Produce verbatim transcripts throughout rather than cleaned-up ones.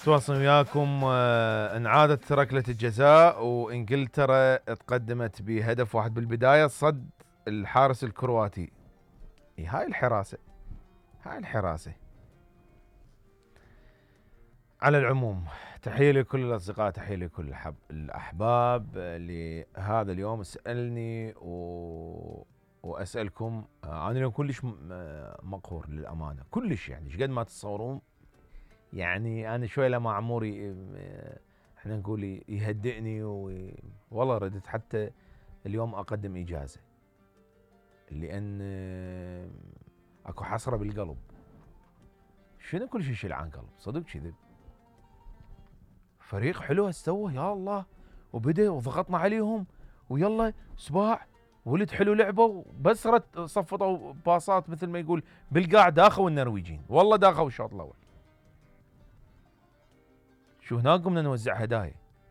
تواصل وياكم. انعادت ركلة الجزاء وانجلترا تقدمت بهدف واحد بالبداية صد الحارس الكرواتي. هاي الحراسة هاي الحراسة. على العموم تحية لكل الأصدقاء، تحية لكل الأحباب لهذا اليوم. اسألني و... وأسألكم. أنا اليوم كلش مقهور للأمانة، كلش يعني ايش قد ما تتصورون. يعني أنا شوي لما عموري احنا نقول يهدئني و... والله ردت حتى اليوم أقدم إجازة، لأن أكو حسرة بالقلب. شنو كل شيء يشيل عن قلب صدق كذب. فريق حلو استوى يا الله، وبدأ وضغطنا عليهم ويلا سباع ولد حلو لعبوا، بس رد صفطوا باصات مثل ما يقول بالقاع. داخوا النرويجين والله، داخوا الشوط الاول. شو هناك قمنا نوزع هدايا.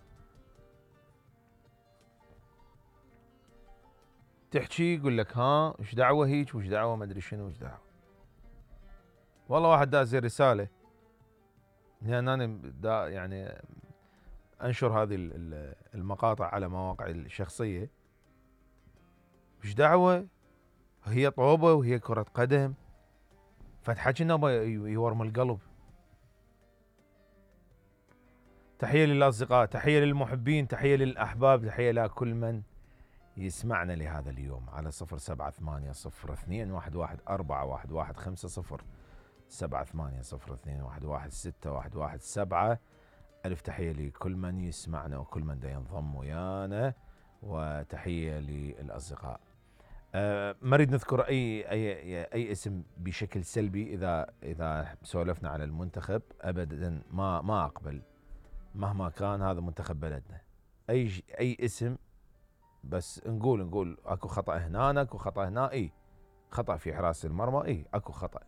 تحكي يقول لك ها وش دعوه هيك وش دعوه ما ادري شنو وش دعوه. والله واحد داز رساله، لان انا دا يعني انشر هذه المقاطع على مواقعي الشخصيه. وش دعوه، هي طوبه وهي كره قدم، فتحكي انه يورم القلب. تحيه للاصدقاء، تحيه للمحبين، تحيه للاحباب، تحيه لكل من يسمعنا لهذا اليوم على صفر سبعة ثمانية صفر اثنين واحد واحد أربعة واحد واحد خمسة صفر سبعة ثمانية صفر اثنين واحد واحد ستة واحد واحد سبعة. ألف تحية لكل من يسمعنا وكل من دا ينضم ويانا، وتحية للأصدقاء. أه ما نريد نذكر أي أي أي اسم بشكل سلبي إذا إذا سولفنا على المنتخب أبدا. ما ما أقبل مهما كان هذا منتخب بلدنا. أي أي اسم بس نقول نقول اكو خطأ هنا اكو خطأ هنا. اي خطأ في حراسة المرمى، اي اكو خطأ.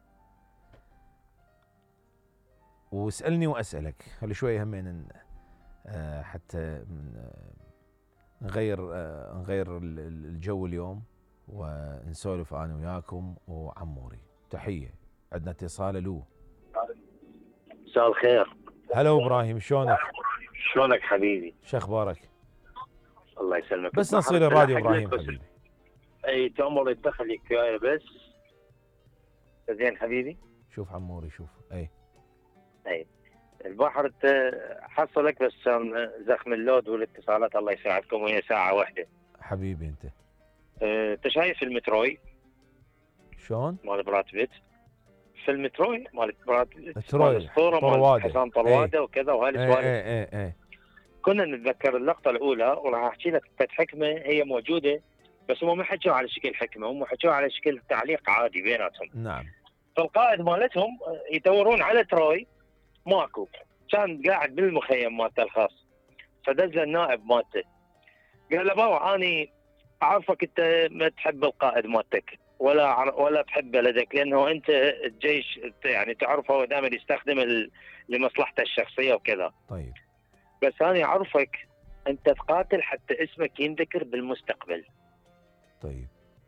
واسألني واسألك. خلي شوي همين آه حتى نغير آه نغير الجو اليوم ونسولف انا وياكم وعموري. تحية. عندنا اتصال. الو مساء الخير. هلا ابراهيم، شلونك؟ شلونك حبيبي؟ شو اخبارك؟ الله يسلمك. بس نصير الراديو ابراهيم حبيبي. اي تأمر يدخل لك بس زين حبيبي. شوف عموري شوف. اي اي البحر حصلك بس زخم اللود والاتصالات. الله يساعدكم، وهي ساعة واحدة حبيبي. انت انت شايف المتروي شلون؟ مال براد بيت. في المتروي مال براد بيت، متروي طرواده، حسام طرواده ايه. وكذا وهاي السوالف. ايه ايه ايه. كنا نتذكر اللقطة الأولى، وراح أحكي لك فت حكمة هي موجودة، بس هم ما حكوا على شكل حكمة، هم حكوا على شكل تعليق عادي بيناتهم. نعم. فالقائد مالتهم يدورون على تروي ماكو، كان قاعد بالمخيم مالته الخاص. فدز النائب مالته قال له بابا أنا أعرفك أنت ما تحب القائد مالتك ولا ولا تحب بلدك، لأنه أنت الجيش يعني تعرفه هو دائما يستخدم لمصلحته الشخصية وكذا. طيب بس أنا أعرفك أنت تقاتل حتى اسمك ينذكر بالمستقبل. طيب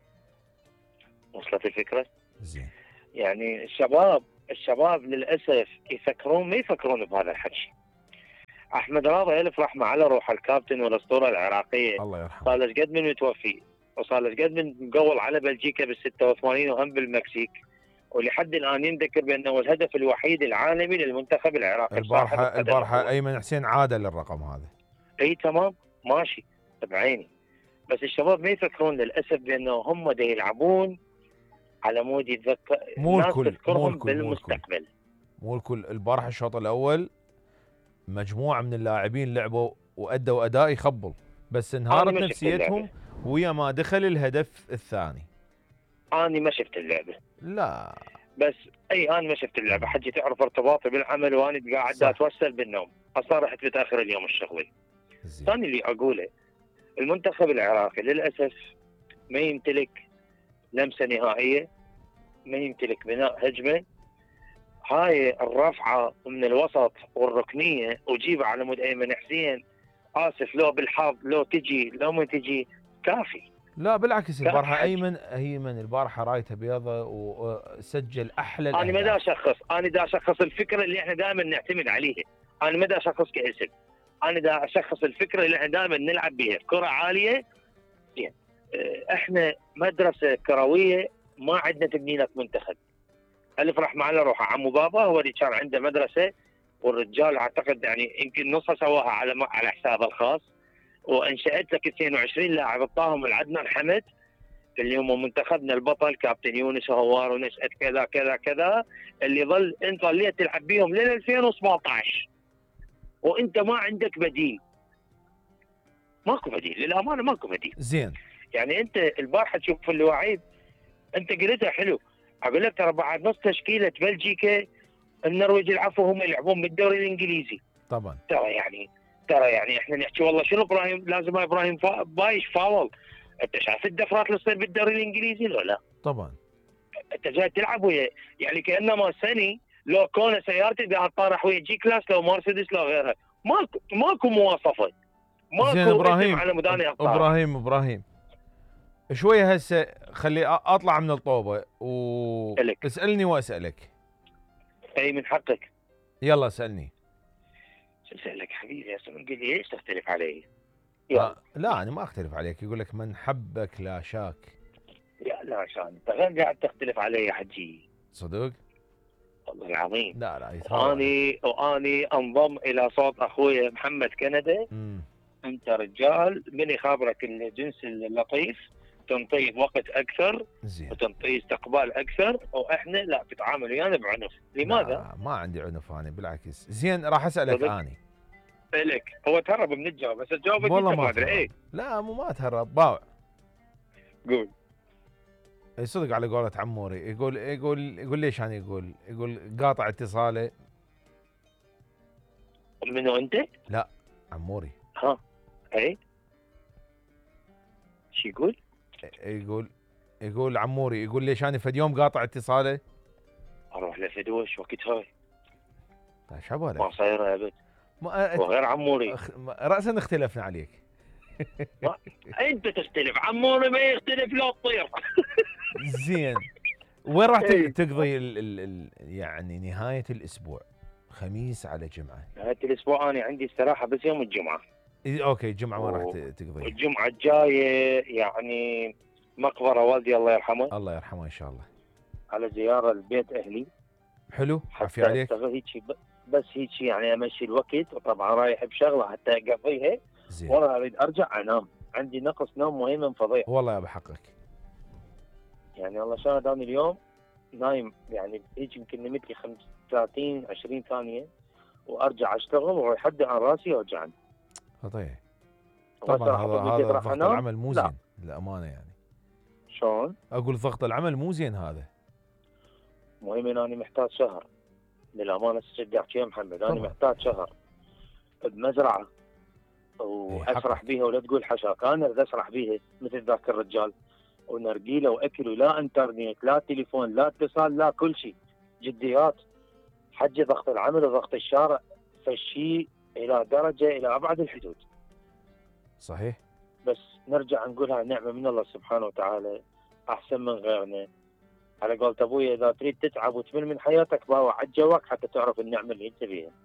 وصلت الفكرة؟ زين. يعني الشباب الشباب للأسف يفكرون ما يفكرون بهذا الحكي. أحمد راضي ألف رحمة على روح الكابتن والأسطورة العراقية، الله يرحمه. صار له قد من متوفي، وصار له قد من مقول على بلجيكا بال ستة وثمانين وهم بالمكسيك، ولحد الآن ينذكر بأنه الهدف الوحيد العالمي للمنتخب العراقي. البارحة البارحة أيمن حسين عاد للرقم هذا. اي تمام ماشي بعيني، بس الشباب ما يفكرون للأسف بأنه هم دا يلعبون على مود يتذكر مو الكل مو الكل بالمستقبل. مو الكل. البارحة الشوط الأول مجموعة من اللاعبين لعبوا وأدوا أداء يخبل، بس انهارت نفسيتهم ويا ما دخل الهدف الثاني. أنا ما شفت اللعبة. لا بس اي انا ما شفت اللعبه، حجي تعرف ارتباطي بالعمل وانا قاعد اتوسل بالنوم، اصلا رحت متاخر اليوم الشغل. ثاني اللي اقوله المنتخب العراقي للاسف ما يمتلك لمسه نهائيه، ما يمتلك بناء هجمه. هاي الرفعه من الوسط والركنيه وجيبها على مود ايمن حسين، اسف لو بالحظ لو تجي لو ما تجي كافي. لا بالعكس، البارحه ايمن ايمن البارحه رايته بيضه وسجل احلى انا ما دا اشخص انا دا اشخص الفكره اللي احنا دائما نعتمد عليها. انا ما دا اشخص كاسم، انا دا اشخص الفكره اللي احنا دائما نلعب بها كره عاليه. يعني احنا مدرسه كرويه، ما عندنا تبنينات منتخب. الف راح معنا روح عمو بابا، هو اللي كان عنده مدرسه، والرجال اعتقد يعني يمكن نصها سواها على على حسابه الخاص، وانشات لك اثنين وعشرين لاعب اعطاهم العدنان حمد اللي هم منتخبنا البطل كابتن يونس هوار ونشأت كذا كذا كذا، اللي ظل انت ظليت تلعب بيهم لين ألفين وسبعطعش وانت ما عندك بديل. ماكو بديل للامانه، ماكو بديل. زين يعني انت البارحه تشوف اللواعيب، انت قلتها حلو، اقول لك ترى بعد نص تشكيله بلجيكا النرويج العفو هم يلعبون بالدوري الانجليزي. طبعا ترى يعني ترى يعني احنا نحكي والله شنو ابراهيم لازم ابراهيم فا بايش فاول. انت شايف الدفرات اللي تصير بالدوري الانجليزي ولا لا؟ طبعا. انت جاي تلعب ويا يعني كانما سني لو كون سيارتي قاعد طارح ويا جي كلاس لو مرسيدس لو غيرها، ماكو ماكو مواصفه. ماكو زين ابراهيم على مداني ابراهيم ابراهيم شويه هسه خلي اطلع من الطوبه واسالني واسالك. اي من حقك. يلا اسالني. شو اسالك حبيبي يا سلام؟ قل لي ايش تختلف علي؟ آه لا انا ما اختلف عليك، يقول لك من حبك لا شاك. يا لا شان انت غير قاعد تختلف علي يا حجي. صدق؟ والله العظيم. لا لا يتهاوى. واني واني انضم الى صوت اخوي محمد كندا. امم انت رجال من يخابرك الجنس اللطيف، تنطيه وقت اكثر زين وتنطيه استقبال اكثر، واحنا لا تتعامل ويانا بعنف. لماذا؟ لا ما عندي عنف انا بالعكس. زين راح اسالك اني. لك هو تهرب من الجواب بس تجاوبك والله انت ما ادري ايه. لا مو ما تهرب باوع. قول. اي صدق على قولة عموري، يقول يقول يقول ليش انا يقول يقول قاطع اتصاله. منو انت؟ لا عموري. ها اي شو يقول؟ يقول يقول عموري يقول ليش انا فد يوم قاطع اتصاله. اروح لفدوش وقت هاي. طيب شبالك ما صايره ابد. ما وغير عموري أخ... راسا اختلفنا عليك. ما... انت تختلف، عموري ما يختلف لا تطير. زين وين راح تقضي ال... ال... ال... يعني نهايه الاسبوع؟ خميس على جمعه. نهايه الاسبوع انا عندي استراحه بس يوم الجمعه. إيه اوكي الجمعه وين راح تقضي؟ الجمعه الجايه يعني مقبره والدي الله يرحمه. الله يرحمه ان شاء الله. على زياره لبيت اهلي. حلو عافية عليك. هيك بس هيك يعني امشي الوقت، وطبعا رايح بشغله حتى اقضيها. زين والله اريد ارجع انام، عندي نقص نوم مهم فظيع. والله يا بحقك. يعني والله شلون اداني اليوم نايم يعني هيك يمكن نمت لي خمسة وثلاثين عشرين ثانيه وارجع اشتغل ويحد عن راسي وارجع. طيب طبعا هذا هذا ضغط العمل مو زين للامانه يعني. شلون؟ اقول ضغط العمل مو زين هذا. مهم اني محتاج شهر للامانه تشجع يا محمد. انا محتاج شهر بمزرعه واسرح بيها ولا تقول حشاك. انا اريد اسرح بيها مثل ذاك الرجال، ونرجيله واكل ولا انترنت لا تليفون لا اتصال لا كل شيء. جديات حجي ضغط العمل وضغط الشارع فالشيء الى درجه الى ابعد الحدود. صحيح. بس نرجع نقولها نعمه من الله سبحانه وتعالى، احسن من غيرنا. على قولة ابوي اذا تريد تتعب وتمل من حياتك باوع عجواك حتى تعرف النعمه اللي انت فيها.